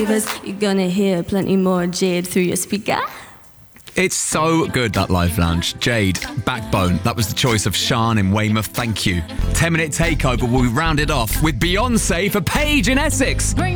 You're gonna hear plenty more Jade through your speaker. It's so good, that Live Lounge. Jade, Backbone. That was the choice of Sean in Weymouth. Thank you. 10-minute takeover will be rounded off with Beyonce for Paige in Essex.